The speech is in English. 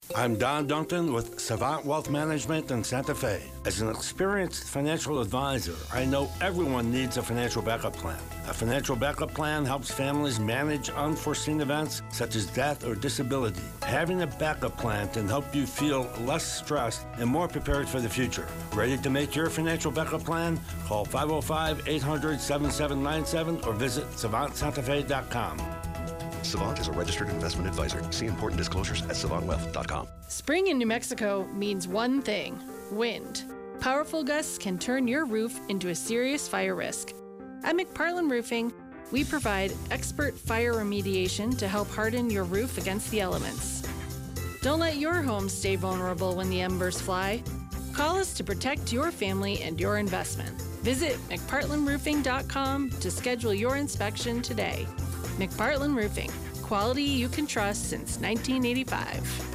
I'm Don Duncan with Savant Wealth Management in Santa Fe. As an experienced financial advisor, I know everyone needs a financial backup plan. A financial backup plan helps families manage unforeseen events such as death or disability. Having a backup plan can help you feel less stressed and more prepared for the future. Ready to make your financial backup plan? Call 505-800-7797 or visit SavantSantaFe.com. Savant is a registered investment advisor. See important disclosures at savantwealth.com. Spring in New Mexico means one thing: wind. Powerful gusts can turn your roof into a serious fire risk. At McPartland Roofing, we provide expert fire remediation to help harden your roof against the elements. Don't let your home stay vulnerable when the embers fly. Call us to protect your family and your investment. Visit McPartlandRoofing.com to schedule your inspection today. McPartland Roofing, quality you can trust since 1985.